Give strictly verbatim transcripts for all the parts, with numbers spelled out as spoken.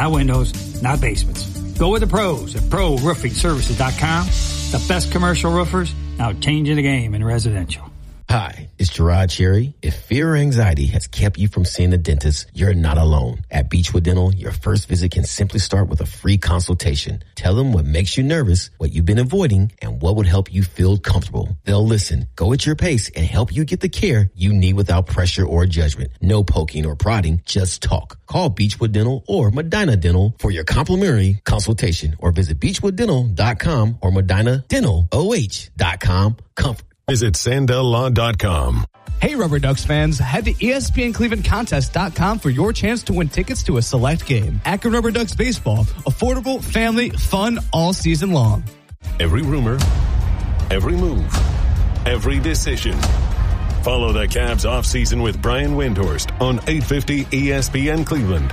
not windows, not basements. Go with the pros at pro roofing services dot com. The best commercial roofers, now changing the game in residential. Hi, it's Gerard Cherry. If fear or anxiety has kept you from seeing the dentist, you're not alone. At Beechwood Dental, your first visit can simply start with a free consultation. Tell them what makes you nervous, what you've been avoiding, and what would help you feel comfortable. They'll listen, go at your pace, and help you get the care you need without pressure or judgment. No poking or prodding, just talk. Call Beechwood Dental or Medina Dental for your complimentary consultation, or visit beechwood dental dot com or medina dental o h dot com. Comfort. Visit sandell law dot com. Hey, Rubber Ducks fans, head to E S P N Cleveland Contest dot com for your chance to win tickets to a select game. Akron Rubber Ducks baseball, affordable, family, fun all season long. Every rumor, every move, every decision. Follow the Cavs offseason with Brian Windhorst on eight fifty E S P N Cleveland.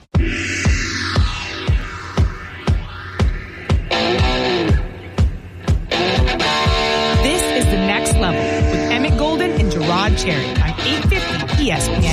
Level with Emmett Golden and Gerard Cherry on eight fifty E S P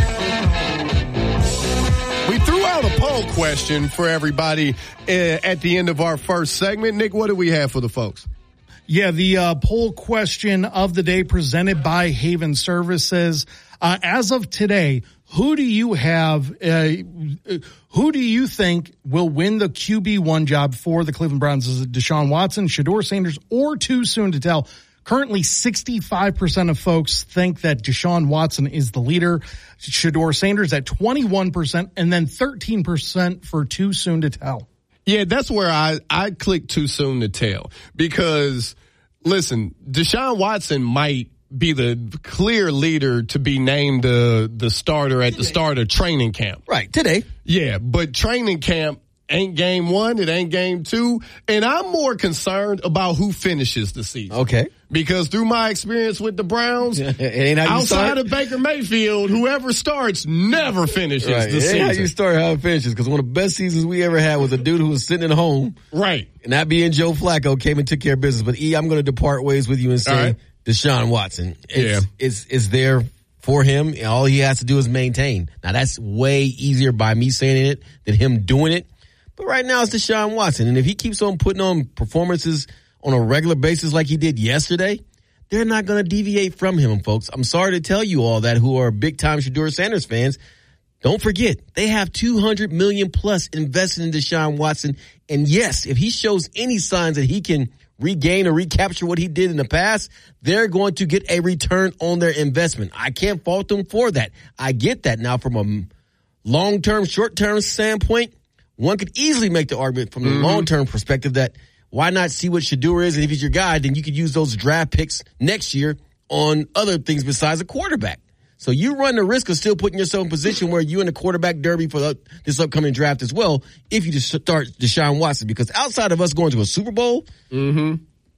N. We threw out a poll question for everybody uh, at the end of our first segment. Nick, what do we have for the folks? Yeah, the uh, poll question of the day presented by Haven Services. Uh, as of today, who do you have, uh, who do you think will win the Q B one job for the Cleveland Browns? Is it Deshaun Watson, Shedeur Sanders, or too soon to tell? Currently, sixty-five percent of folks think that Deshaun Watson is the leader. Shedeur Sanders at twenty-one percent, and then thirteen percent for too soon to tell. Yeah, that's where I, I click too soon to tell. Because, listen, Deshaun Watson might be the clear leader to be named the, the starter at the start of training camp. Right, today. Yeah, but training camp ain't game one, it ain't game two, and I'm more concerned about who finishes the season. Okay. Because through my experience with the Browns, it ain't how you outside start. of Baker Mayfield, whoever starts never finishes right. the it season. Ain't how you start, how it finishes. Because one of the best seasons we ever had was a dude who was sitting at home. Right. And that being Joe Flacco came and took care of business. But E, I'm going to depart ways with you and say right. Deshaun Watson. It's, yeah. It's, it's there for him. All he has to do is maintain. Now, that's way easier by me saying it than him doing it. But right now it's Deshaun Watson. And if he keeps on putting on performances on a regular basis like he did yesterday, they're not going to deviate from him, folks. I'm sorry to tell you all that who are big-time Shedeur Sanders fans. Don't forget, they have two hundred million dollars plus invested in Deshaun Watson. And yes, if he shows any signs that he can regain or recapture what he did in the past, they're going to get a return on their investment. I can't fault them for that. I get that. Now, from a long-term, short-term standpoint, one could easily make the argument from the mm-hmm. long-term perspective that why not see what Shedeur is, and if he's your guy, then you could use those draft picks next year on other things besides a quarterback. So you run the risk of still putting yourself in a position where you're in the quarterback derby for the, this upcoming draft as well if you just start Deshaun Watson. Because outside of us going to a Super Bowl mm-hmm.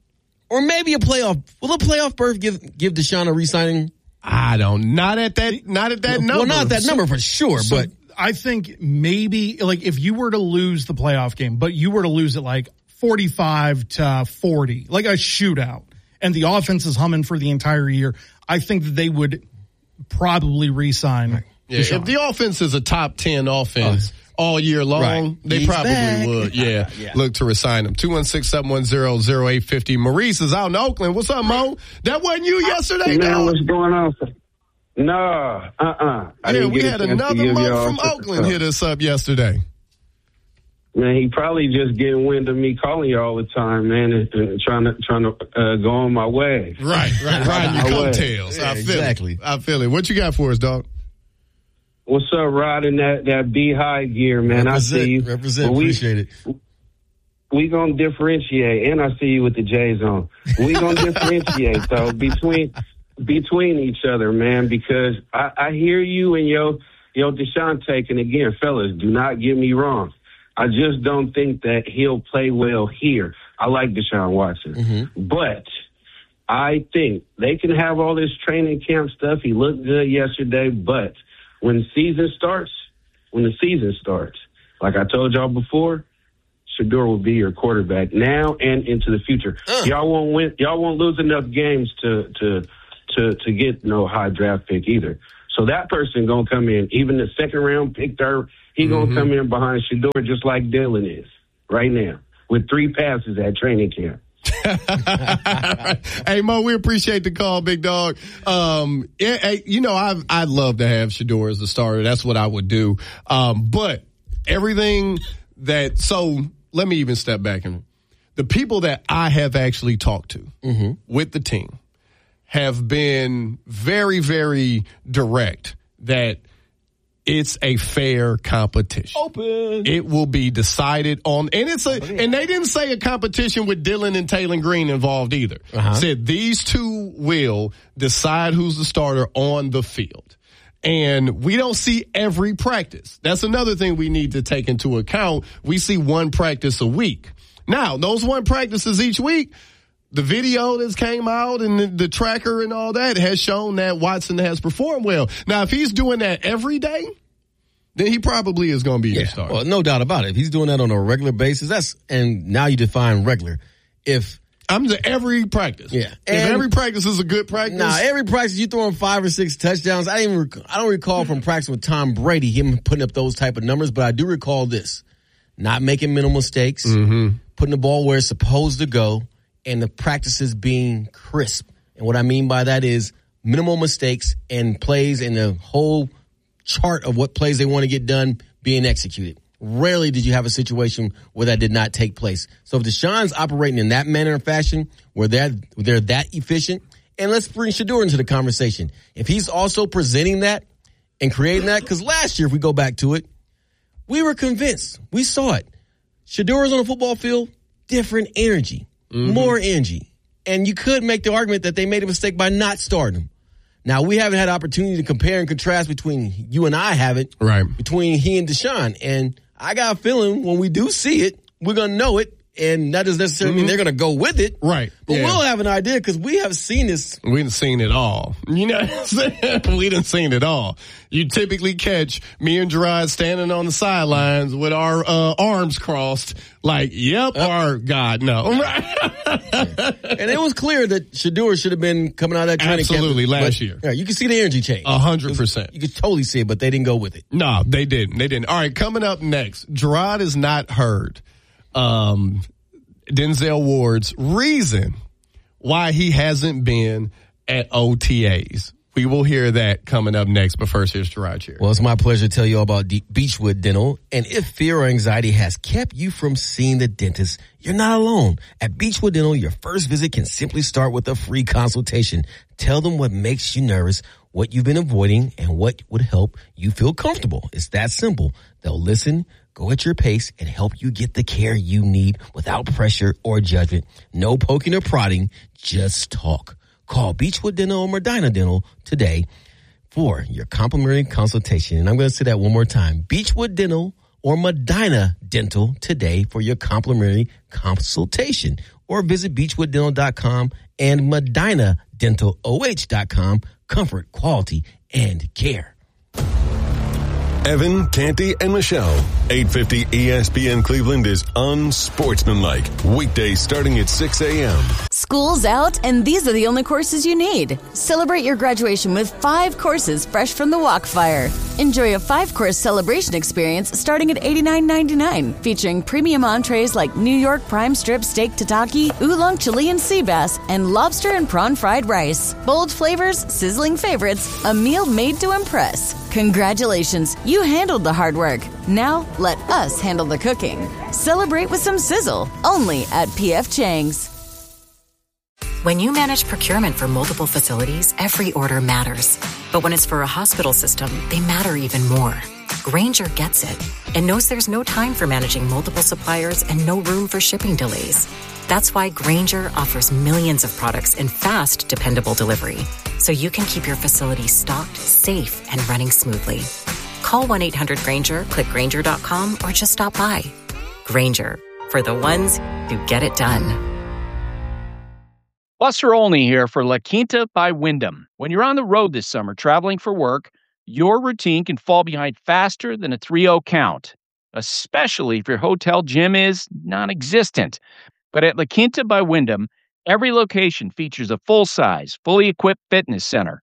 or maybe a playoff, will a playoff berth give give Deshaun a re-signing? I don't. Not at that. Not at that number. Well, not that so, number for sure, so but I think maybe like if you were to lose the playoff game, but you were to lose it like forty-five to forty, like a shootout, and the offense is humming for the entire year, I think that they would probably re-sign. Right. Yeah, if the offense is a top ten offense uh, all year long, right. they He's probably back. would. Yeah, yeah, look to resign him. two one six, seven one zero, zero eight five zero. Maurice is out in Oakland. What's up, Mo? That wasn't you yesterday, man, dog? What's going on? No, uh-uh. I yeah, we had another Mo from Oakland hit us up yesterday. Man, he probably just getting wind of me calling you all the time, man, and, and trying to trying to uh, go on my way. Right, right, riding your coattails. Yeah, I feel exactly. it. I feel it. What you got for us, dog? What's up, riding that that B-high gear, man? Represent, I see you. Represent, we, appreciate it. We gonna differentiate, and I see you with the J's on. We gonna differentiate though between between each other, man, because I, I hear you and yo yo Deshaun taking again, fellas. Do not get me wrong. I just don't think that he'll play well here. I like Deshaun Watson. Mm-hmm. But I think they can have all this training camp stuff. He looked good yesterday. But when the season starts, when the season starts, like I told y'all before, Shedeur will be your quarterback now and into the future. Uh. Y'all won't win. Y'all won't lose enough games to to to to get no high draft pick either. So that person going to come in. Even the second round pick there, he going to Mm-hmm. come in behind Shedeur just like Dylan is right now with three passes at training camp. Hey, Mo, we appreciate the call, big dog. Um, it, it, you know, I, I'd love to have Shedeur as the starter. That's what I would do. Um, but everything that, so let me even step back and the people that I have actually talked to mm-hmm. with the team have been very, very direct that it's a fair competition. Open. It will be decided on, and it's a, and they didn't say a competition with Dylan and Taylor Green involved either. Uh-huh. Said these two will decide who's the starter on the field. And we don't see every practice. That's another thing we need to take into account. We see one practice a week. Now, those one practices each week, the video that's came out and the, the tracker and all that has shown that Watson has performed well. Now, if he's doing that every day, then he probably is going to be yeah, your starter. Well, no doubt about it. If he's doing that on a regular basis, that's, and now you define regular. If I'm just every practice. Yeah. If And every practice is a good practice. Nah, every practice you throwing five or six touchdowns. I didn't even, rec- I don't recall from practice with Tom Brady, him putting up those type of numbers, but I do recall this. Not making mental mistakes, mm-hmm. putting the ball where it's supposed to go, and the practices being crisp. And what I mean by that is minimal mistakes and plays and the whole chart of what plays they want to get done being executed. Rarely did you have a situation where that did not take place. So if Deshaun's operating in that manner and fashion, where they're, they're that efficient, and let's bring Shedeur into the conversation. If he's also presenting that and creating that, because last year, if we go back to it, we were convinced. We saw it. Shedeur is on the football field, different energy, mm-hmm. more energy. And you could make the argument that they made a mistake by not starting him. Now, we haven't had opportunity to compare and contrast between you and I haven't, right? Between he and Deshaun. And I got a feeling when we do see it, we're going to know it. And that doesn't necessarily mm-hmm. mean they're going to go with it. Right. But yeah. we'll have an idea because we have seen this. We done seen it all. You know what I'm saying? We done seen it all. You typically catch me and Gerard standing on the sidelines with our uh, arms crossed like, yep, uh, or God, no. Right. Yeah. And it was clear that Shedeur should have been coming out of that training Absolutely, camp. last but, year. Yeah, you can see the energy change. A hundred percent. You could totally see it, but they didn't go with it. No, they didn't. They didn't. All right, coming up next, Gerard is not heard. Um, Denzel Ward's reason why he hasn't been at O T As. We will hear that coming up next, but first here's Gerard Cherry. Well, it's my pleasure to tell you all about D- Beechwood Dental. And if fear or anxiety has kept you from seeing the dentist, you're not alone. At Beechwood Dental, your first visit can simply start with a free consultation. Tell them what makes you nervous, what you've been avoiding, and what would help you feel comfortable. It's that simple. They'll listen, go at your pace, and help you get the care you need without pressure or judgment. No poking or prodding, just talk. Call Beechwood Dental or Medina Dental today for your complimentary consultation. And I'm going to say that one more time. Beechwood Dental or Medina Dental today for your complimentary consultation. Or visit beechwood dental dot com and medina dental o h dot com. Comfort, quality, and care. Evan, Canty, and Michelle. eight fifty E S P N Cleveland is unsportsmanlike. Weekdays starting at six a.m. School's out, and these are the only courses you need. Celebrate your graduation with five courses fresh from the Walkfire. Enjoy a five-course celebration experience starting at eighty-nine ninety-nine, featuring premium entrees like New York prime strip steak tataki, oolong Chilean sea bass, and lobster and prawn fried rice. Bold flavors, sizzling favorites, a meal made to impress. Congratulations, you handled the hard work. Now, let us handle the cooking. Celebrate with some sizzle, only at P F Chang's. When you manage procurement for multiple facilities, every order matters. But when it's for a hospital system, they matter even more. Grainger gets it and knows there's no time for managing multiple suppliers and no room for shipping delays. That's why Grainger offers millions of products in fast, dependable delivery, so you can keep your facility stocked, safe, and running smoothly. Call one eight hundred Grainger, click Grainger dot com, or just stop by. Grainger, for the ones who get it done. Buster Olney here for La Quinta by Wyndham. When you're on the road this summer traveling for work, your routine can fall behind faster than a three oh count, especially if your hotel gym is non-existent. But at La Quinta by Wyndham, every location features a full-size, fully equipped fitness center.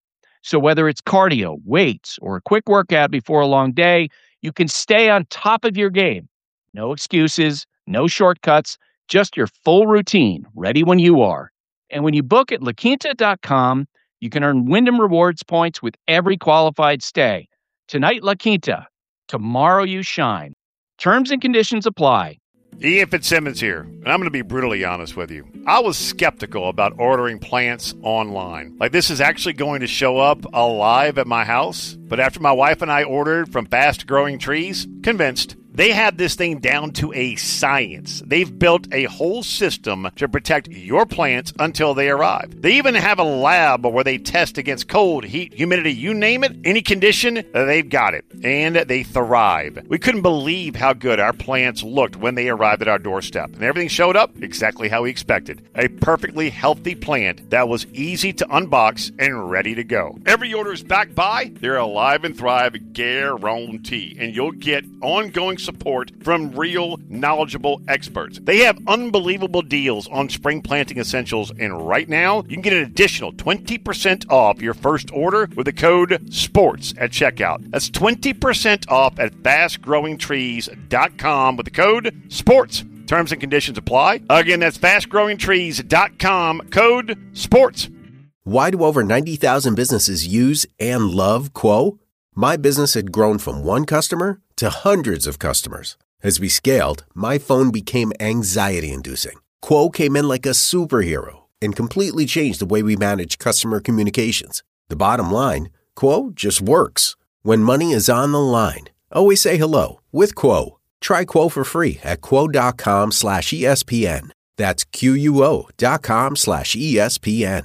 So whether it's cardio, weights, or a quick workout before a long day, you can stay on top of your game. No excuses, no shortcuts, just your full routine, ready when you are. And when you book at La Quinta dot com, you can earn Wyndham Rewards points with every qualified stay. Tonight, La Quinta. Tomorrow, you shine. Terms and conditions apply. Ian Fitzsimmons here, and I'm going to be brutally honest with you. I was skeptical about ordering plants online. Like, this is actually going to show up alive at my house. But after my wife and I ordered from Fast Growing Trees, convinced. They have this thing down to a science. They've built a whole system to protect your plants until they arrive. They even have a lab where they test against cold, heat, humidity, you name it, any condition, they've got it. And they thrive. We couldn't believe how good our plants looked when they arrived at our doorstep. And everything showed up exactly how we expected. A perfectly healthy plant that was easy to unbox and ready to go. Every order is backed by their Alive and Thrive guarantee. And you'll get ongoing support from real, knowledgeable experts. They have unbelievable deals on spring planting essentials, and right now, you can get an additional twenty percent off your first order with the code SPORTS at checkout. That's twenty percent off at fast growing trees dot com with the code SPORTS. Terms and conditions apply. Again, that's fast growing trees dot com, code SPORTS. Why do over ninety thousand businesses use and love Quo? My business had grown from one customer to hundreds of customers. As we scaled, my phone became anxiety-inducing. Quo came in like a superhero and completely changed the way we manage customer communications. The bottom line, Quo just works. When money is on the line, always say hello with Quo. Try Quo for free at quo.com slash ESPN. That's Q-U-O dot com slash ESPN.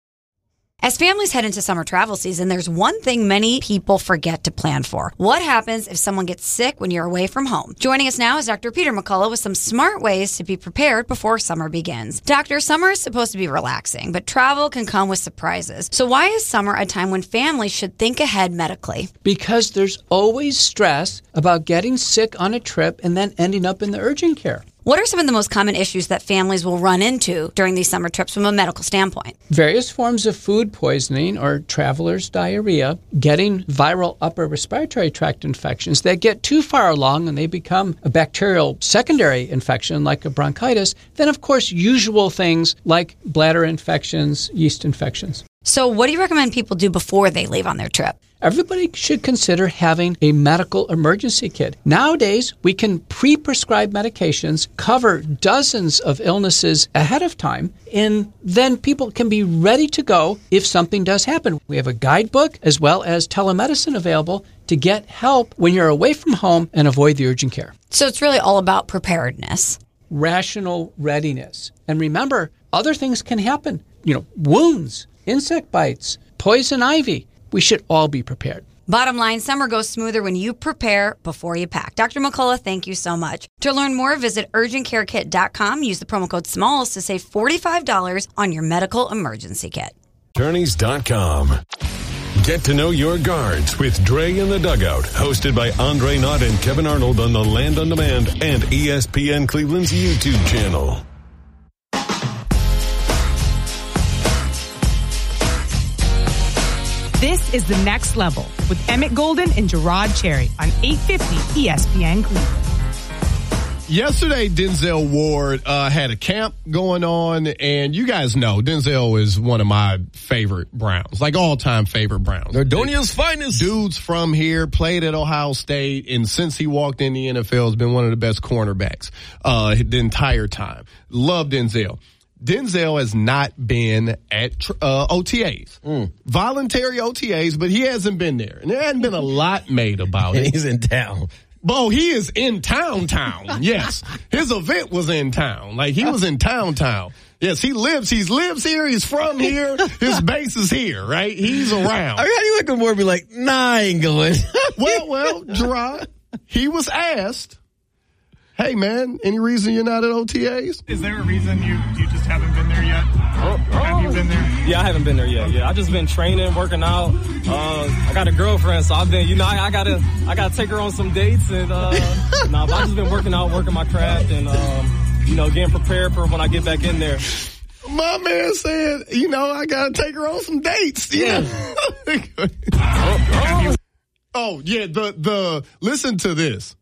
As families head into summer travel season, there's one thing many people forget to plan for. What happens if someone gets sick when you're away from home? Joining us now is Doctor Peter McCullough with some smart ways to be prepared before summer begins. Doctor, summer is supposed to be relaxing, but travel can come with surprises. So why is summer a time when families should think ahead medically? Because there's always stress about getting sick on a trip and then ending up in the urgent care. What are some of the most common issues that families will run into during these summer trips from a medical standpoint? Various forms of food poisoning or traveler's diarrhea, getting viral upper respiratory tract infections that get too far along and they become a bacterial secondary infection like a bronchitis. Then, of course, usual things like bladder infections, yeast infections. So what do you recommend people do before they leave on their trip? Everybody should consider having a medical emergency kit. Nowadays, we can pre-prescribe medications, cover dozens of illnesses ahead of time, and then people can be ready to go if something does happen. We have a guidebook as well as telemedicine available to get help when you're away from home and avoid the urgent care. So it's really all about preparedness. Rational readiness. And remember, other things can happen. You know, wounds, insect bites, poison ivy. We should all be prepared. Bottom line, summer goes smoother when you prepare before you pack. Doctor McCullough, thank you so much. To learn more, visit urgent care kit dot com. Use the promo code SMALLS to save forty-five dollars on your medical emergency kit. Attorneys dot com. Get to know your guards with Dre in the Dugout, hosted by Andre Knott and Kevin Arnold on the Land on Demand and E S P N Cleveland's YouTube channel. This is The Next Level with Emmett Golden and Gerard Cherry on eight fifty E S P N Cleveland. Yesterday, Denzel Ward uh, had a camp going on, and you guys know Denzel is one of my favorite Browns, like all-time favorite Browns. Erdonia's finest. Dude's from here, played at Ohio State, and since he walked in the N F L, has been one of the best cornerbacks uh, the entire time. Love Denzel. Denzel has not been at uh, O T As, mm. voluntary O T As, but he hasn't been there. And there hasn't been a lot made about it. He's in town. Bo, he is in town town. Yes. His event was in town. Like, he was in town town. Yes, he lives. He lives here. He's from here. His base is here, right? He's around. I mean, how do you look at more and be like, nah, I ain't going. well, well, Gerard, he was asked, hey, man, any reason you're not at O T As? Is there a reason you, you just haven't been there yet? Oh, oh. Have you been there? Yeah, I haven't been there yet. Yeah, I just been training, working out. Uh, I got a girlfriend, so I've been, you know, I, I gotta, I gotta take her on some dates, and uh, nah, but I just been working out, working my craft, and um, you know, getting prepared for when I get back in there. My man said, you know, I got to take her on some dates. You Yeah. know? Oh, yeah, the, the, listen to this.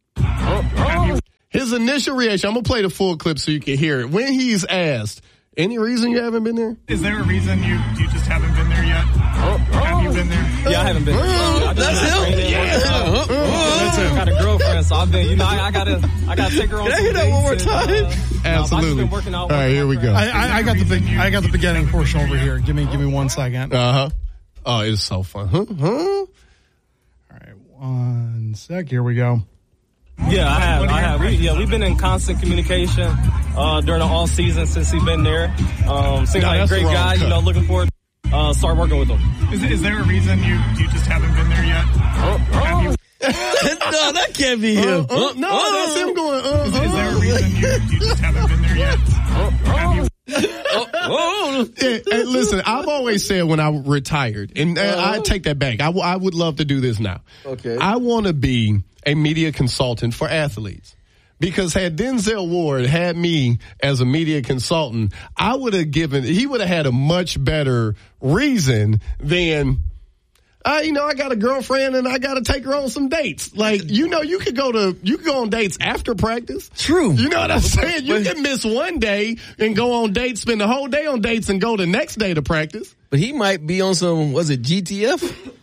His initial reaction, I'm going to play the full clip so you can hear it. When he's asked, any reason you haven't been there? Is there a reason you you just haven't been there yet? Have you been there? Yeah, I haven't been. I That's him. Yeah. Uh, That's him. I got a girlfriend, so I've been. You know, I, I gotta, I gotta take her on. Can I some hear that one more dates time? and, uh, Absolutely. I've been working out. All right, here we go. I, I, I got the big, I got the beginning portion over here. Give me, give me one second. Uh huh. Oh, it's so fun. Huh? Huh? All right, one sec. Here we go. Yeah, I have. I have. We, yeah, we've been in constant communication uh, during the all season since he's been there. Um, seems No, like a that's great the wrong guy. cut. You know, looking forward to uh, start working with him. Is, is there a reason you you just haven't been there yet? Have you? No, that can't be him. Uh, uh, no, that's him going, uh, Is, is there a uh. reason you you just haven't been there yet? Have you? Oh, yeah, hey, listen, I've always said when I retired, and uh, I take that back. I, w- I would love to do this now. Okay. I want to be a media consultant for athletes. Because had Denzel Ward had me as a media consultant, I would have given, he would have had a much better reason than, uh, you know, I got a girlfriend and I got to take her on some dates. Like, you know, you could go to, you could go on dates after practice. True. You know what I'm saying? You can miss one day and go on dates, spend the whole day on dates and go the next day to practice. But he might be on some, was it G T F?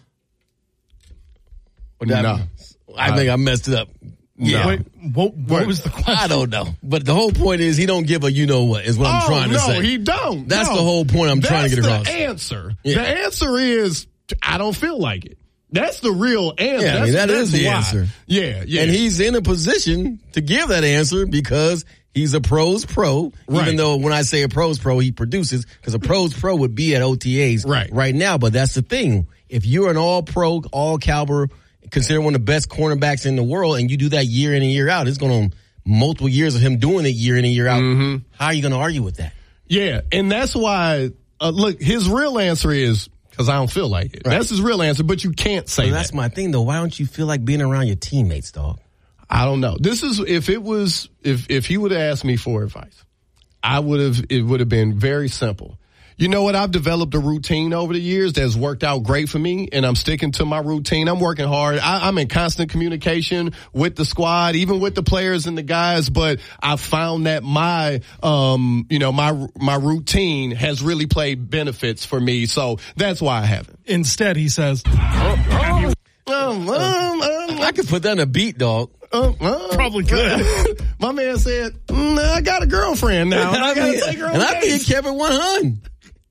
Or that- No. I think I messed it up. Yeah. Wait, what, what was the question? I don't know. But the whole point is he don't give a you know what is what I'm oh, trying to no, say. No, he don't. That's no. the whole point I'm That's trying to get across. the answer. Yeah. The answer is, I don't feel like it. That's the real answer. Yeah, I mean, that's, that is that's the why. answer. Yeah, yeah. And he's in a position to give that answer because he's a pros pro, Right. even though when I say a pros pro, he produces, because a pros pro would be at O T As Right. right now. But that's the thing. If you're an all pro, all caliber, considered one of the best cornerbacks in the world, and you do that year in and year out, it's going to multiple years of him doing it year in and year out. Mm-hmm. How are you going to argue with that? Yeah, and that's why, uh, look, his real answer is, because I don't feel like it. Right. That's his real answer, but you can't say So that. that's my thing, though. Why don't you feel like being around your teammates, dog? I don't know. This is, if it was, if, if he would have asked me for advice, I would have, it would have been very simple. You know what? I've developed a routine over the years that's worked out great for me, and I'm sticking to my routine. I'm working hard. I, I'm in constant communication with the squad, even with the players and the guys, but I found that my, um, you know, my, my routine has really played benefits for me. So that's why I haven't. Instead, he says, Um, um, um, I could put that in a beat, dog. um, um, probably could. My man said, mm, I got a girlfriend now. And I I gotta mean, take her on and I dates. think Kevin one hundred.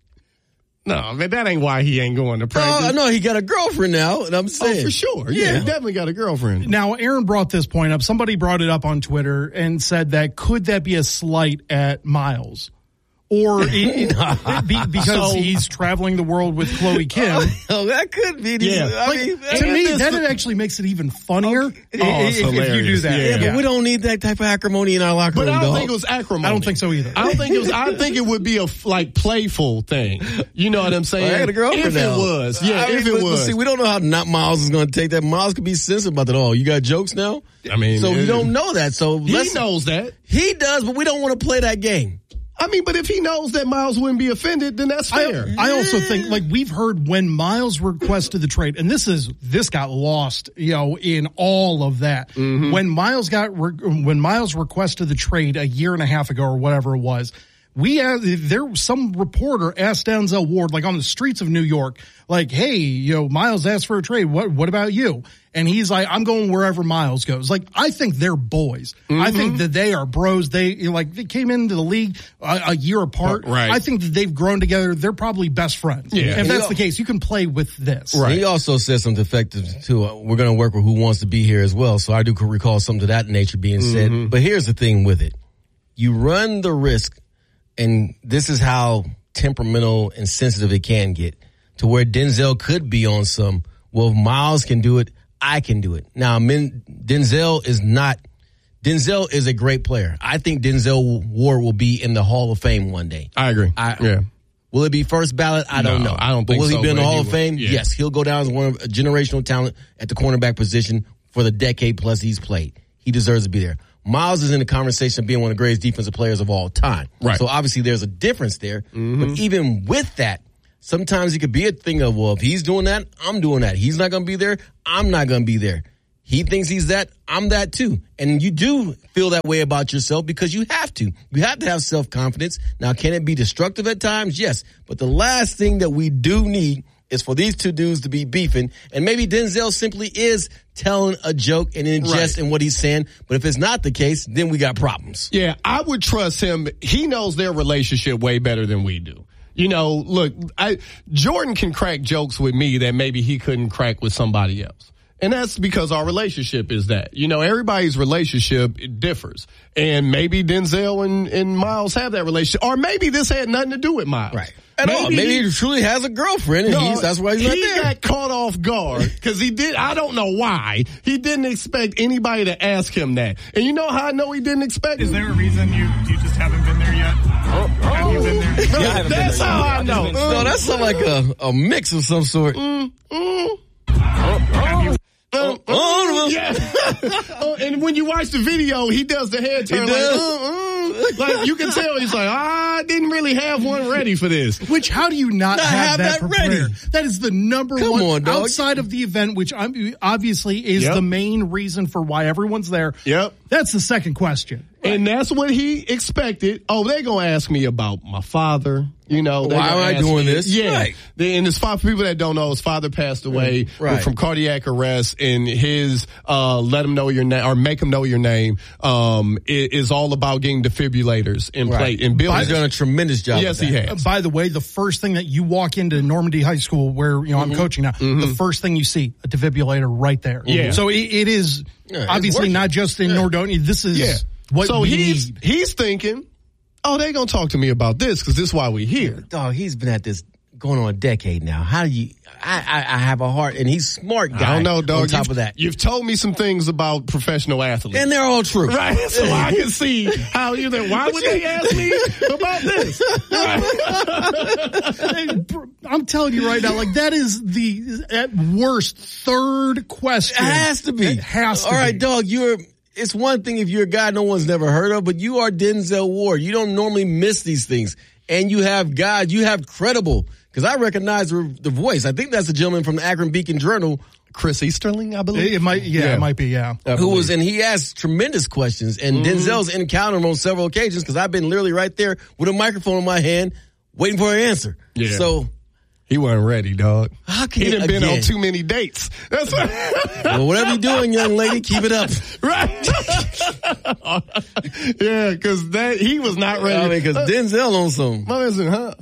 No, man, that ain't why he ain't going to practice. Oh, no, he got a girlfriend now, and I'm Oh, saying. for sure. Yeah, Yeah. he definitely got a girlfriend. Now, Aaron brought this point up. Somebody brought it up on Twitter and said that could that be a slight at Miles? Or it, it, it be, because So- he's traveling the world with Chloe Kim. Oh, that could be. Yeah. I Like, mean, to me, this- that actually makes it even funnier i- it's if, if you do hilarious. that. Yeah. yeah, but we don't need that type of acrimony in our locker But room, I don't dog. think it was acrimony. I don't think so either. I don't think it was. I think it would be a f- like playful thing. You know what I'm saying? Well, I got a girlfriend if now. it was, yeah, I mean, if it but- but was. see, we don't know how not Miles is going to take that. Miles could be sensitive about that. Oh, you got jokes now? I mean, so it- we don't know that. So he let's, knows that. he does, but we don't want to play that game. I mean, but if he knows that Miles wouldn't be offended, then that's fair. I, I also think, like, we've heard when Miles requested the trade, and this is this got lost, you know, in all of that. Mm-hmm. When Miles got re- when Miles requested the trade a year and a half ago or whatever it was, we had, there some reporter asked Denzel Ward, like on the streets of New York, like, hey, you know, Miles asked for a trade. What what about you? And he's like, I'm going wherever Miles goes. Like, I think they're boys. Mm-hmm. I think that they are bros. They like they came into the league a, a year apart. Right. I think that they've grown together. They're probably best friends. Yeah. If that's He- the case, you can play with this. Right. He also said something effective too. Uh, We're going to work with who wants to be here as well. So I do recall something to that nature being said. Mm-hmm. But here's the thing with it. You run the risk, and this is how temperamental and sensitive it can get, to where Denzel could be on some, well, if Miles can do it, I can do it. Now, men, Denzel is not, Denzel is a great player. I think Denzel Ward will be in the Hall of Fame one day. I agree. I, yeah. Will it be first ballot? I don't No, know. I don't but think will so, he be in the but Hall he of will. Fame? Yeah. Yes, he'll go down as one of a generational talent at the cornerback position for the decade plus he's played. He deserves to be there. Miles is in the conversation of being one of the greatest defensive players of all time. Right. So obviously there's a difference there. Mm-hmm. But even with that, sometimes it could be a thing of, well, if he's doing that, I'm doing that. He's not going to be there, I'm not going to be there. He thinks he's that, I'm that too. And you do feel that way about yourself because you have to. You have to have self-confidence. Now, can it be destructive at times? Yes. But the last thing that we do need is for these two dudes to be beefing. And maybe Denzel simply is telling a joke and in jest in what he's saying. But if it's not the case, then we got problems. Yeah, I would trust him. He knows their relationship way better than we do. You know, look, I, Jordan can crack jokes with me that maybe he couldn't crack with somebody else. And that's because our relationship is that. You know, everybody's relationship it differs. And maybe Denzel and, and Miles have that relationship. Or maybe this had nothing to do with Miles. Right. At maybe all. Maybe he, he truly has a girlfriend and no, he's, that's why he's not he there. He got caught off guard because he did, I don't know why, he didn't expect anybody to ask him that. And you know how I know he didn't expect Is it? there a reason you, you just haven't been there yet? Oh, oh. Have you been there? Yeah, that's how I know. Mm. No, that sounds like a, a mix of some sort. Mm, mm. Oh, oh, oh, yeah. oh, and when you watch the video, he does the head turn he like, uh, uh, like you can tell he's like, ah, I didn't really have one ready for this. Which how do you not, not have, have that, that prepared? ready? That is the number Come one on, dog. outside of the event, which I'm, obviously is Yep. the main reason for why everyone's there. Yep. That's the second question. And that's what he expected. Oh, they're going to ask me about my father. You know, why am I doing me, this? Yeah. Right. And his father, for people that don't know, his father passed away right. from cardiac arrest, and his uh, let him know your name or make him know your name um, is, is all about getting defibrillators in right. place. And He's done a tremendous job. Yes, with he that. has. By the way, the first thing that you walk into Normandy High School, where you know Mm-hmm. I'm coaching now, Mm-hmm. the first thing you see a defibrillator right there. Yeah. So it, it is yeah, obviously not just in yeah. Nordonia. This is yeah. what so we he's need. he's thinking, oh, they gonna talk to me about this because this is why we're here. Dog, he's been at this going on a decade now. How do you? I, I, I have a heart, and he's smart guy. I don't know, dog. On top you've, of that, you've told me some things about professional athletes, and they're all true. Right, so I can see how you think. Why would they ask me about this? I'm telling you right now, like that is the at worst third question. It has to be. It has to all right, be. dog. You're. It's one thing if you're a guy no one's never heard of, but you are Denzel Ward. You don't normally miss these things. And you have guys, you have credible, because I recognize the, the voice. I think that's the gentleman from the Akron Beacon Journal. Chris Easterling, I believe. It, it might, yeah, yeah, it might be, yeah. Who was, and he asked tremendous questions. And mm-hmm. Denzel's encountered him on several occasions because I've been literally right there with a microphone in my hand waiting for an answer. Yeah. So. He wasn't ready, dog. How can he you, done been again. on too many dates. That's what well, whatever you're doing, young lady, keep it up. Right. yeah, because that he was not ready. I mean, because Denzel on some. My man said, huh?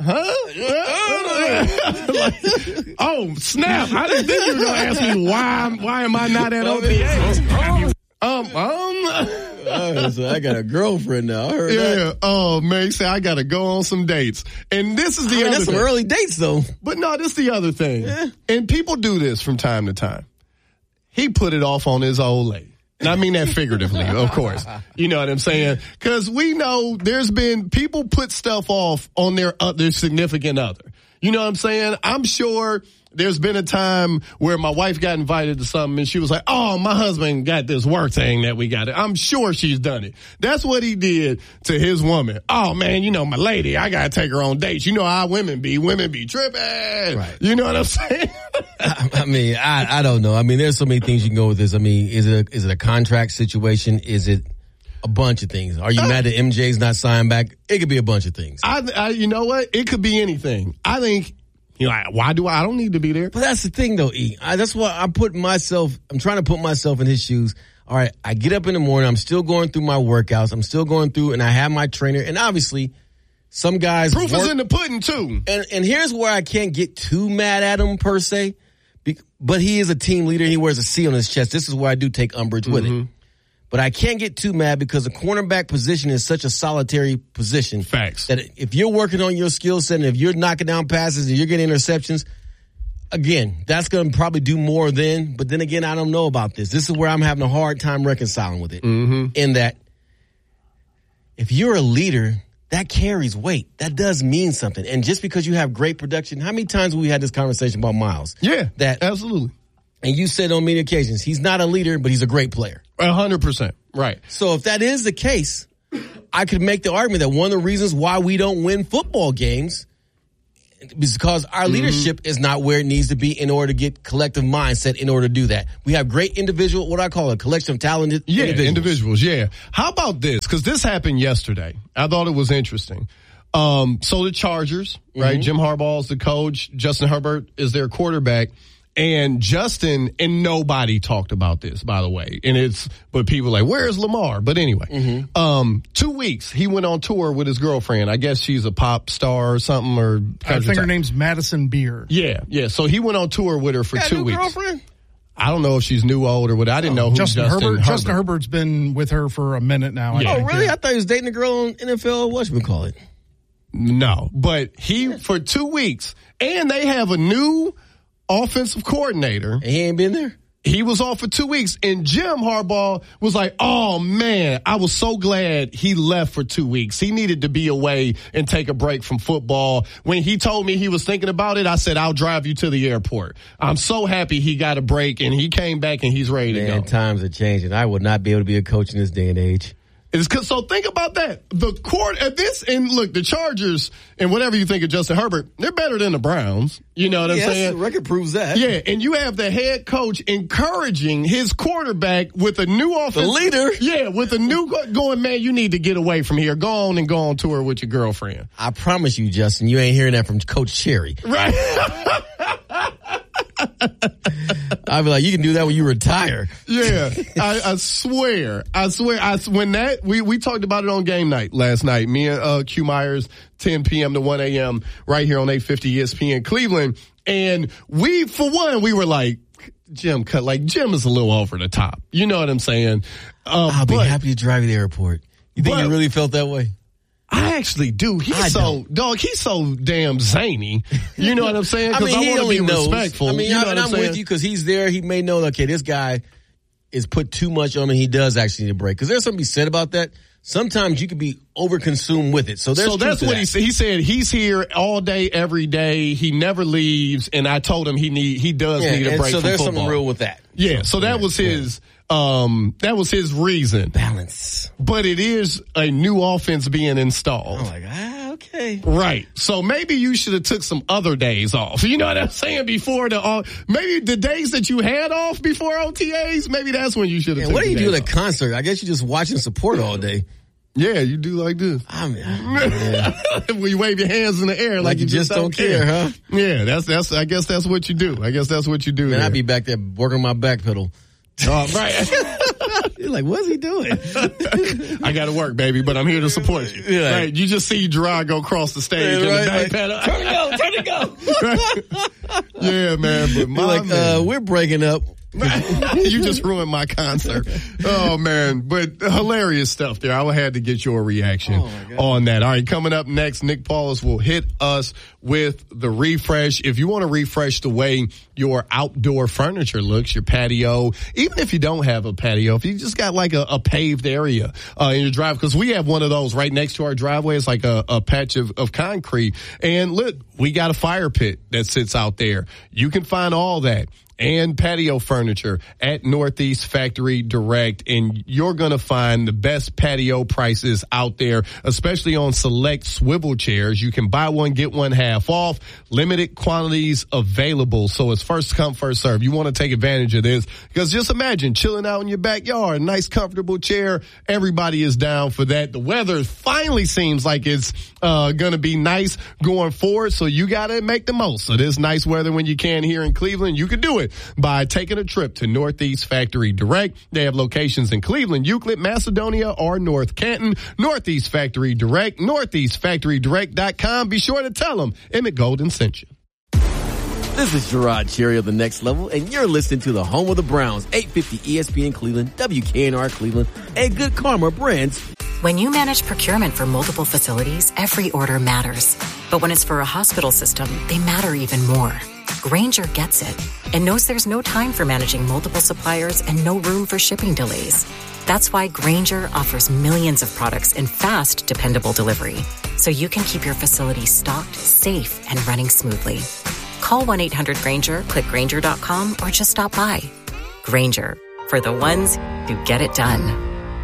Huh? like, oh, snap. I didn't think you were going to ask me why, why am I not at O T A? Um, um. Uh, so I got a girlfriend now. I heard yeah. that. Oh, man, say I got to go on some dates. And this is the I mean, other that's thing. some early dates, though. But no, this is the other thing. Yeah. And people do this from time to time. He put it off on his old lady. And I mean that figuratively, of course. You know what I'm saying? Because we know there's been people put stuff off on their uh, their significant other. You know what I'm saying? I'm sure there's been a time where my wife got invited to something and she was like, oh, my husband got this work thing that we got. I'm sure she's done it. That's what he did to his woman. Oh, man, you know, my lady, I got to take her on dates. You know how women be. Women be tripping. Right. You know what I'm saying? I, I mean, I, I don't know. I mean, there's so many things you can go with this. I mean, is it a, is it a contract situation? Is it a bunch of things? Are you uh, mad that M J's not signed back? It could be a bunch of things. I, I, you know what? It could be anything. I think, you know, why do I, I don't need to be there. But that's the thing though, E. I, that's why I'm putting myself, I'm trying to put myself in his shoes. All right, I get up in the morning, I'm still going through my workouts, I'm still going through, and I have my trainer, and obviously, some guys. Proof work, is in the pudding too. And, and here's where I can't get too mad at him per se, but he is a team leader, he wears a C on his chest. This is where I do take umbrage mm-hmm. with it. But I can't get too mad because the cornerback position is such a solitary position. Facts. That if you're working on your skill set and if you're knocking down passes and you're getting interceptions, again, that's going to probably do more then. But then again, I don't know about this. This is where I'm having a hard time reconciling with it. Mm-hmm. In that if you're a leader, that carries weight. That does mean something. And just because you have great production, how many times have we had this conversation about Miles? Yeah, that absolutely. And you said on many occasions, he's not a leader, but he's a great player. A hundred percent. Right. So if that is the case, I could make the argument that one of the reasons why we don't win football games is because our mm-hmm. leadership is not where it needs to be in order to get collective mindset in order to do that. We have great individual, what I call a collection of talented yeah, individuals. individuals. Yeah. How about this? Because this happened yesterday. I thought it was interesting. Um, so the Chargers, right? Mm-hmm. Jim Harbaugh is the coach. Justin Herbert is their quarterback. And Justin, and nobody talked about this, by the way. And it's, but people are like, where's Lamar? But anyway, mm-hmm. um, two weeks, he went on tour with his girlfriend. I guess she's a pop star or something. Or I think her name's Madison Beer. Yeah, yeah. So he went on tour with her for Got two a new weeks. Girlfriend? I don't know if she's new, old, or what. I didn't oh, know who Justin, Justin Herbert. Justin Herbert. Justin Herbert's been with her for a minute now. Yeah. I Oh, think, really? yeah. I thought he was dating a girl on N F L. Whatchamacallit? No, but he, for two weeks, and they have a new offensive coordinator. He ain't been there? He was off for two weeks, and Jim Harbaugh was like, oh, man, I was so glad he left for two weeks. He needed to be away and take a break from football. When he told me he was thinking about it, I said, I'll drive you to the airport. I'm so happy he got a break, and he came back, and he's ready man, to go. Times are changing. I would not be able to be a coach in this day and age. It's cause, so think about that. The court at this, and look, the Chargers, and whatever you think of Justin Herbert, they're better than the Browns. You know what I'm yes, saying? The record proves that. Yeah, and you have the head coach encouraging his quarterback with a new offense. The leader. Yeah, with a new going, man, you need to get away from here. Go on and go on tour with your girlfriend. I promise you, Justin, you ain't hearing that from Coach Cherry. Right. I'd be like, you can do that when you retire. Yeah, I, I swear, I swear, I when that we we talked about it on game night last night. Me and uh, Q Myers, ten p.m. to one a.m. right here on eight fifty E S P N Cleveland, and we, for one, we were like, Jim, cut like Jim is a little over the top. You know what I'm saying? Uh, I'll but, be happy to drive you to the airport. You think but, you really felt that way? I actually do. He's I so don't. dog. He's so damn zany. You know what I'm saying? I Because mean, I, he want to only be knows. respectful. I mean, you know I, what and I'm I'm saying? with you because he's there. He may know. Okay, this guy is put too much on him. He does actually need a break. Because there's something to be said about that. Sometimes you can be overconsumed with it. So there's so that's what that. he said. He said he's here all day, every day. He never leaves. And I told him he need he does yeah, need a break so from there's football. something real with that. Yeah. So that yeah, was yeah. his. Um, that was his reason. Balance. But it is a new offense being installed. Oh my God. Okay. Right. So maybe you should have took some other days off. You know what I'm saying? Before the, uh, maybe the days that you had off before O T As, maybe that's when you should have Yeah, taken what do you do at off. a concert? I guess you're just watching support all day. Yeah, you do like this. I mean, yeah. When you wave your hands in the air like, Like you you just don't care, huh? Yeah, that's, that's, I guess that's what you do. I guess that's what you do. Man, there. I'd be back there working my back pedal. Oh, right. You're like, what's he doing? I got to work, baby, but I'm here to support you. Yeah. Right. You just see Gerard go across the stage Yeah, and right, the back right. pedal. Turn it go, turn it go. Right. Yeah, man. But my You're like, man. uh, we're breaking up. You just ruined my concert. Oh, man. But hilarious stuff there. I had to get your reaction oh on that. All right, coming up next, Nick Paulus will hit us with the refresh. If you want to refresh the way your outdoor furniture looks, your patio, even if you don't have a patio, if you just got like a, a paved area uh, in your drive, because we have one of those right next to our driveway. It's like a, a patch of, of concrete. And look, we got a fire pit that sits out there. You can find all that and patio furniture at Northeast Factory Direct, and you're going to find the best patio prices out there, especially on select swivel chairs. You can buy one, get one half off, limited quantities available, so it's first come, first serve. You want to take advantage of this, because just imagine chilling out in your backyard, nice comfortable chair. Everybody is down for that. The weather finally seems like it's uh going to be nice going forward, so you got to make the most of this nice weather when you can here in Cleveland. You can do it by taking a trip to Northeast Factory Direct. They have locations in Cleveland, Euclid, Macedonia, or North Canton. Northeast Factory Direct, northeast factory direct dot com. Be sure to tell them Emmett Golden sent you. This is Gerard Cherry of The Next Level, and you're listening to the home of the Browns, eight fifty E S P N Cleveland, W K N R Cleveland, and Good Karma Brands. When you manage procurement for multiple facilities, every order matters. But when it's for a hospital system, they matter even more. Grainger gets it and knows there's no time for managing multiple suppliers and no room for shipping delays. That's why Grainger offers millions of products in fast, dependable delivery, so you can keep your facility stocked, safe, and running smoothly. Call one eight hundred Granger, click Granger dot com, or just stop by. Granger, for the ones who get it done.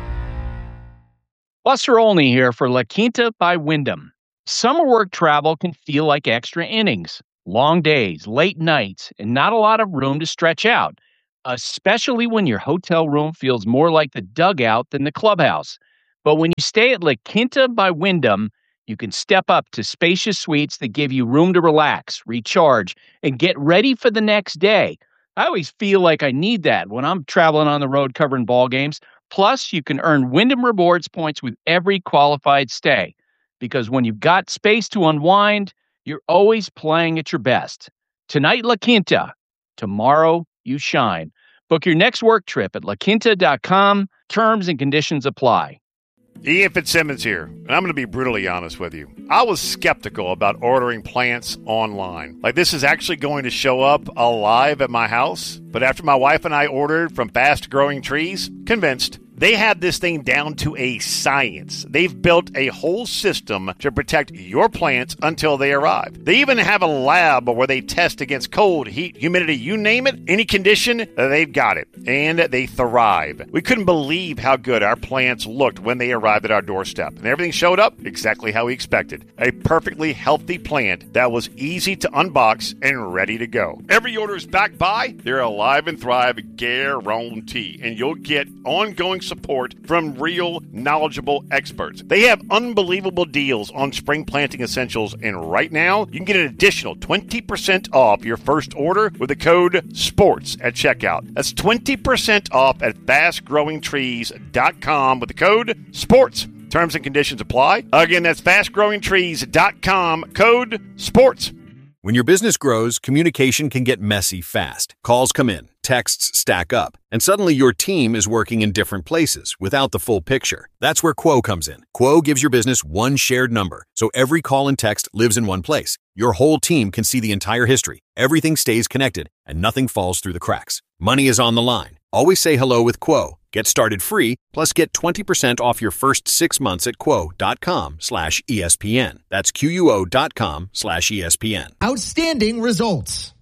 Buster Olney here for La Quinta by Wyndham. Summer work travel can feel like extra innings, long days, late nights, and not a lot of room to stretch out, especially when your hotel room feels more like the dugout than the clubhouse. But when you stay at La Quinta by Wyndham, you can step up to spacious suites that give you room to relax, recharge, and get ready for the next day. I always feel like I need that when I'm traveling on the road covering ball games. Plus, you can earn Wyndham Rewards points with every qualified stay. Because when you've got space to unwind, you're always playing at your best. Tonight, La Quinta. Tomorrow, you shine. Book your next work trip at la quinta dot com. Terms and conditions apply. Ian Fitzsimmons here, and I'm going to be brutally honest with you. I was skeptical about ordering plants online. Like, this is actually going to show up alive at my house. But after my wife and I ordered from Fast Growing Trees, convinced. They have this thing down to a science. They've built a whole system to protect your plants until they arrive. They even have a lab where they test against cold, heat, humidity, you name it, any condition, they've got it. And they thrive. We couldn't believe how good our plants looked when they arrived at our doorstep. And everything showed up exactly how we expected. A perfectly healthy plant that was easy to unbox and ready to go. Every order is backed by their Alive and Thrive guarantee. And you'll get ongoing support from real, knowledgeable experts. They have unbelievable deals on spring planting essentials, and right now, you can get an additional twenty percent off your first order with the code SPORTS at checkout. That's twenty percent off at fast growing trees dot com with the code SPORTS. Terms and conditions apply. Again, that's fast growing trees dot com, code SPORTS. When your business grows, communication can get messy fast. Calls come in, texts stack up, and suddenly your team is working in different places without the full picture. That's where Quo comes in. Quo gives your business one shared number, so every call and text lives in one place. Your whole team can see the entire history. Everything stays connected, and nothing falls through the cracks. Money is on the line. Always say hello with Quo. Get started free, plus get twenty percent off your first six months at quo.com slash ESPN. That's Q-U-O dot com slash ESPN. Outstanding results.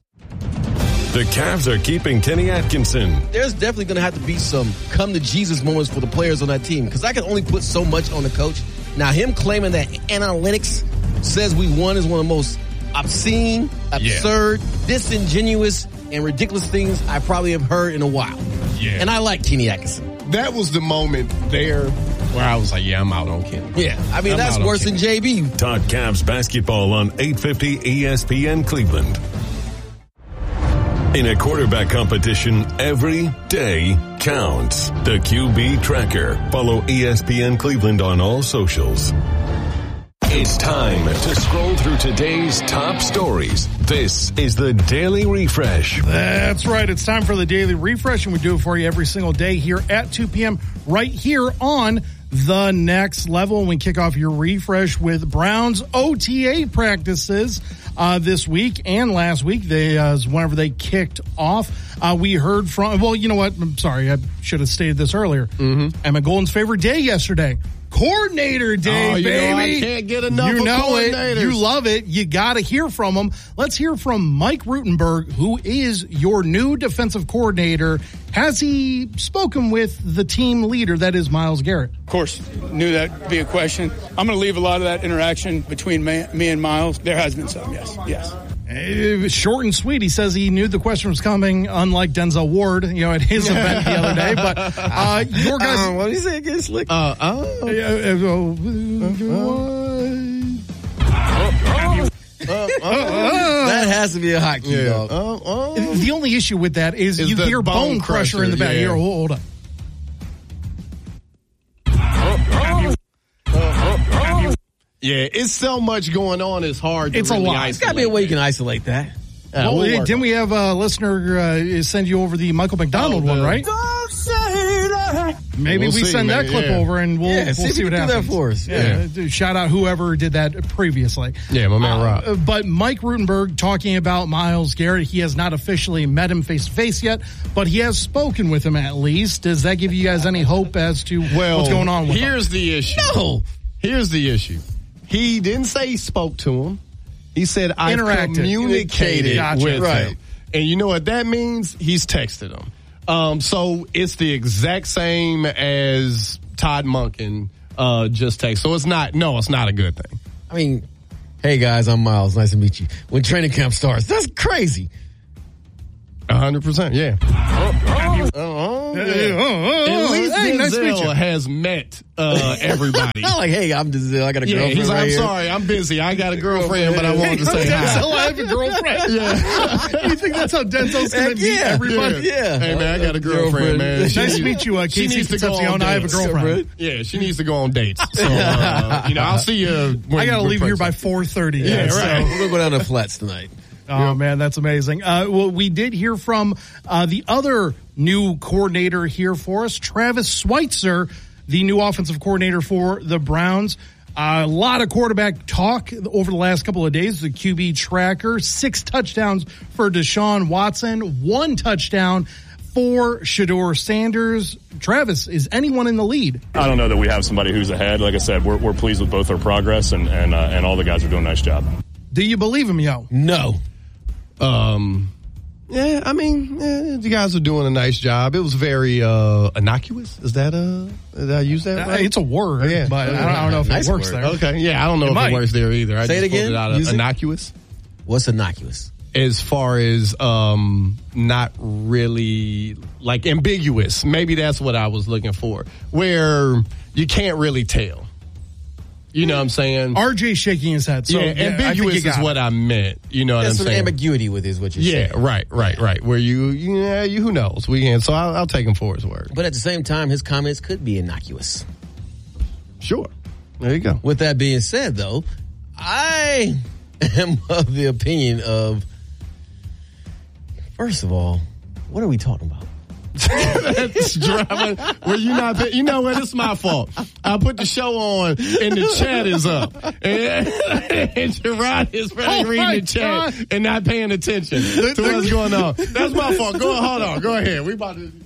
The Cavs are keeping Kenny Atkinson. There's definitely going to have to be some come-to-Jesus moments for the players on that team, because I can only put so much on the coach. Now, him claiming that analytics says we won is one of the most obscene, absurd, yeah. disingenuous, and ridiculous things I probably have heard in a while. Yeah. And I like Kenny Atkinson. That was the moment there where I was like, yeah, I'm out on Kenny. Yeah, I mean, I'm that's worse than J B. Talk Cavs basketball on eight fifty E S P N Cleveland. In a quarterback competition, every day counts. The Q B Tracker. Follow E S P N Cleveland on all socials. It's time to scroll through today's top stories. This is the Daily Refresh. That's right. It's time for the Daily Refresh, and we do it for you every single day here at two p.m. right here on The Next Level. And we kick off your refresh with Browns O T A practices uh, this week and last week. They uh, whenever they kicked off, uh, we heard from, well, you know what? I'm sorry. I should have stated this earlier. Mm-hmm. Emma Golden's favorite day yesterday. Coordinator Day, oh, you baby. Know, I can't get enough you of know coordinators. It. You love it. You got to hear from them. Let's hear from Mike Rutenberg, who is your new defensive coordinator. Has he spoken with the team leader, that is Myles Garrett? Of course. Knew that would be a question. I'm going to leave a lot of that interaction between me, me and Myles. There has been some, yes, yes. It was short and sweet. He says he knew the question was coming, unlike Denzel Ward, you know, at his event the other day. But uh, your guys, uh, what did he say again, Slick? Uh, oh. That has to be a hot key, yeah. dog. Uh, uh. The only issue with that is, is you hear bone, bone crusher, crusher in the back. Yeah. Here, hold up. Yeah, it's so much going on. It's hard. To it's really a lot. It's got to be a way you can isolate that. Uh, well, we'll didn't we have a listener uh, send you over the Michael McDonald oh, one, right? Don't say that. Maybe we'll we see, send man. that clip yeah. over and we'll, yeah, we'll see, see what do happens. That for us. Yeah. yeah. Shout out whoever did that previously. Yeah, my man uh, Rob. But Mike Rutenberg talking about Myles Garrett. He has not officially met him face to face yet, but he has spoken with him at least. Does that give you guys any hope as to well, what's going on with here's him? the issue. No. Here's the issue. He didn't say he spoke to him. He said, I communicated gotcha. with Right. him. And you know what that means? He's texted him. Um, so it's the exact same as Todd Monken uh, just text. So it's not, no, it's not a good thing. I mean, hey guys, I'm Miles. Nice to meet you. When training camp starts, that's crazy. A hundred percent, yeah. Uh-oh. Uh, Yeah. uh, At least hey, nice to meet Denzel you. has met uh, everybody. Not like, hey, I'm Denzel. I got a Yeah, girlfriend he's like, right I'm here. sorry, I'm busy. I got a girlfriend, but I wanted to say hi. Denzel, I have a girlfriend. Yeah. You think that's how Denzel's going Heck to meet yeah. everybody? Yeah. Hey, man, I got a girlfriend, man. Nice She to needs- meet you, uh, she Casey needs to go Concepcion. on I have a dates. girlfriend. Yeah, she needs to go on dates. So, uh, you know, I'll see you. When I got to when leave here Prince- by four thirty. Yeah, so- right. We're going to go down to Flats tonight. Oh, man, that's amazing. Uh, well, we did hear from uh, the other new coordinator here for us, Travis Schweitzer, the new offensive coordinator for the Browns. Uh, a lot of quarterback talk over the last couple of days. The Q B tracker, six touchdowns for Deshaun Watson, one touchdown for Shedeur Sanders. Travis, is anyone in the lead? I don't know that we have somebody who's ahead. Like I said, we're, we're pleased with both our progress, and and, uh, and all the guys are doing a nice job. Do you believe him, yo? No. Um, yeah, I mean, yeah, the guys are doing a nice job. It was very uh, innocuous. Is that uh, did I use that Uh, right? It's a word, Yeah. but I don't, I don't know if Nice it works word. there. Okay, yeah, I don't know It if might. it works there either. I Say it just again. pulled it out of Use it. innocuous. What's innocuous? As far as um, not really like ambiguous. Maybe that's what I was looking for. Where you can't really tell. You know what I'm saying? R J shaking his head. So, yeah, yeah, I think ambiguous you is got what it. I meant. You know what That's I'm what saying? ambiguity with is what you're Yeah, saying. right, right, right. Where you, yeah, you, who knows? We can. So I'll, I'll take him for his word. But at the same time, his comments could be innocuous. Sure. There you go. With that being said, though, I am of the opinion of, first of all, what are we talking about? That's drama. Well, you not. pay- You know what? It's my fault. I put the show on and the chat is up, and, and Gerard is probably Oh reading my the chat God. and not paying attention to what's going on. That's my fault. Go hold on. Go ahead. We about to.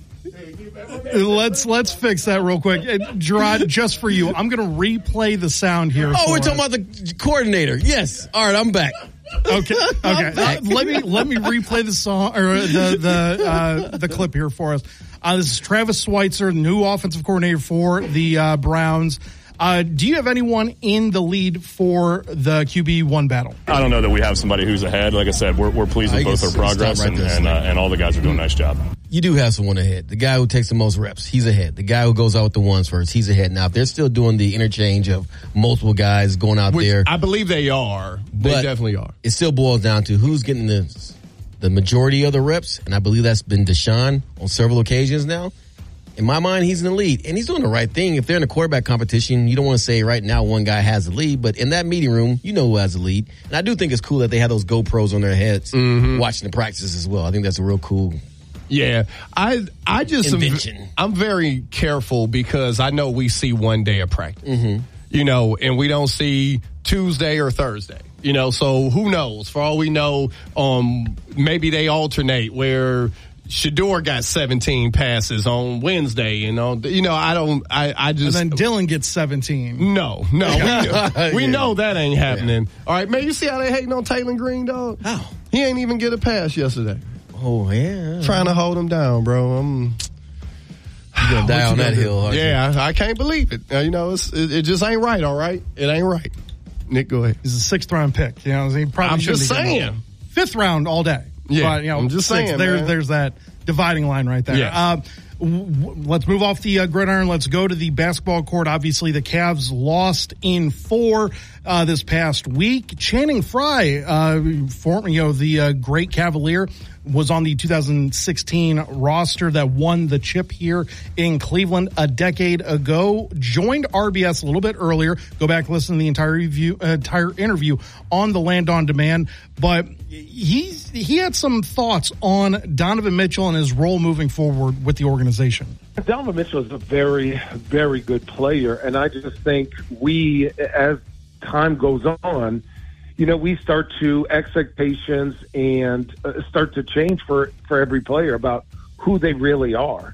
Let's let's fix that real quick. Uh, Gerard, just for you, I'm going to replay the sound here. Oh, for we're talking us. about the coordinator. Yes. All right, I'm back. Okay, okay. Uh, let me let me replay the song or the the uh, the clip here for us. Uh, this is Travis Schweitzer, new offensive coordinator for the uh, Browns. Uh, do you have anyone in the lead for the Q B one battle? I don't know that we have somebody who's ahead. Like I said, we're we're pleased I with both guess our progress, stop right and there, and, uh, Slick. and all the guys are doing a nice job. You do have someone ahead. The guy who takes the most reps, he's ahead. The guy who goes out with the ones first, he's ahead. Now, if they're still doing the interchange of multiple guys going out Which there, I believe they are. They But- definitely are. it still boils down to who's getting the the majority of the reps, and I believe that's been Deshaun on several occasions now. In my mind, he's in the lead, and he's doing the right thing. If they're in a quarterback competition, you don't want to say right now one guy has the lead, but in that meeting room, you know who has the lead. And I do think it's cool that they have those GoPros on their heads watching the practices as well. I think that's a real cool Yeah, I I just am, invention. I'm very careful because I know we see one day of practice, Mm-hmm. you know, and we don't see Tuesday or Thursday, you know. So who knows? For all we know, um, maybe they alternate where Shedeur got seventeen passes on Wednesday, you know. You know, I don't. I I just And then Dylan gets seventeen. no, no. We, we Yeah. know that ain't happening. All right, man. You see how they hating on Taylor Green, dog? How? He ain't even get a pass yesterday. Oh, yeah. Trying to hold him down, bro. I'm. You're going to die What on you that gonna hill, do? aren't you? Yeah, I, I can't believe it. Uh, you know, it's, it, it just ain't right. All right, it ain't right. Nick, go ahead. He's a sixth round pick. You know, he probably I'm shouldn't just be getting saying. one. Fifth round all day. Yeah, but, you know, I'm just sixth, saying, There, man. there's that dividing line right there. Yeah. Uh, w- w- let's move off the uh, gridiron. Let's go to the basketball court. Obviously, the Cavs lost in four uh, this past week. Channing Frye, uh, former, you know, the uh, great Cavalier, was on the two thousand sixteen roster that won the chip here in Cleveland a decade ago. Joined R B S a little bit earlier. Go back and listen to the entire review, uh, entire interview on the Land on Demand. But he's he had some thoughts on Donovan Mitchell and his role moving forward with the organization. Donovan Mitchell is a very, very good player, and I just think we, as time goes on, you know, we start to expectations and uh, start to change for, for every player about who they really are.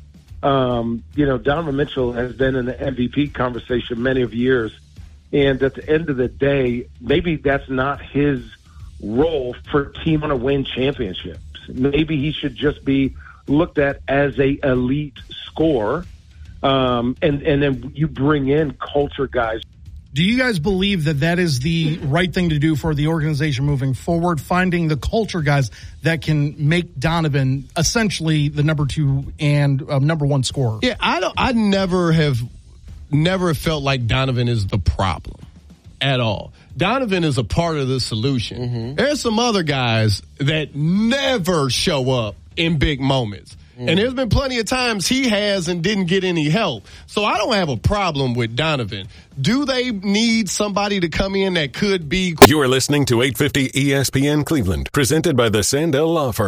Um, you know, Donovan Mitchell has been in the M V P conversation many of years, and at the end of the day, maybe that's not his role for a team to win championships. Maybe he should just be looked at as a elite scorer, um, and and then you bring in culture guys. Do you guys believe that that is the right thing to do for the organization moving forward, finding the culture guys that can make Donovan essentially the number two and um, number one scorer? Yeah, I don't. I never have, never felt like Donovan is the problem at all. Donovan is a part of the solution. Mm-hmm. There's some other guys that never show up in big moments. And there's been plenty of times he has and didn't get any help. So I don't have a problem with Donovan. Do they need somebody to come in that could be? You are listening to eight fifty E S P N Cleveland, presented by the Sandell Law Firm.